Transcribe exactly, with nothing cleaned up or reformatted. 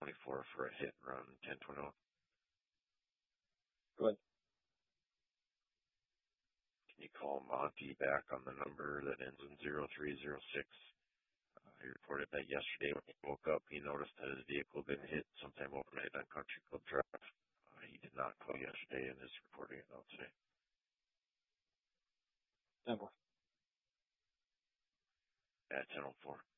twenty-four for a hit and run, ten twenty-one. Go ahead. Can you call Monty back on the number that ends in zero three zero six? Uh, he reported that yesterday when he woke up, he noticed that his vehicle had been hit sometime overnight on Country Club Drive. Uh, he did not call yesterday and is reporting it out today. ten four. At ten oh four.